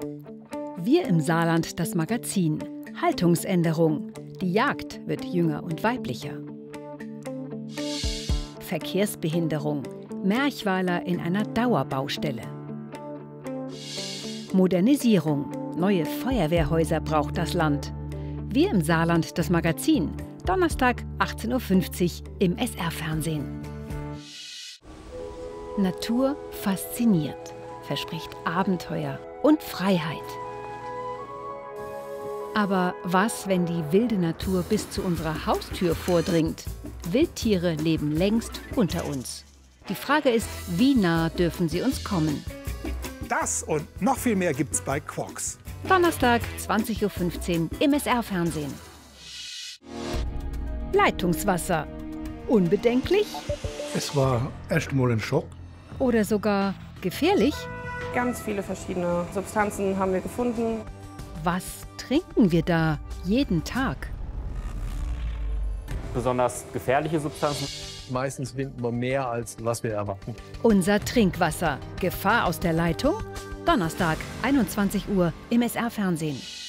Wir im Saarland, das Magazin. Haltungsänderung. Die Jagd wird jünger und weiblicher. Verkehrsbehinderung. Merchweiler in einer Dauerbaustelle. Modernisierung. Neue Feuerwehrhäuser braucht das Land. Wir im Saarland, das Magazin. Donnerstag, 18:50 Uhr im SR-Fernsehen. Natur fasziniert, verspricht Abenteuer und Freiheit. Aber was, wenn die wilde Natur bis zu unserer Haustür vordringt? Wildtiere leben längst unter uns. Die Frage ist, wie nah dürfen sie uns kommen? Das und noch viel mehr gibt's bei Quarks. Donnerstag, 20:15 Uhr im SR-Fernsehen. Leitungswasser. Unbedenklich? Es war erst mal ein Schock. Oder sogar gefährlich? Ganz viele verschiedene Substanzen haben wir gefunden. Was trinken wir da jeden Tag? Besonders gefährliche Substanzen. Meistens finden wir mehr, als was wir erwarten. Unser Trinkwasser. Gefahr aus der Leitung? Donnerstag, 21 Uhr im SR-Fernsehen.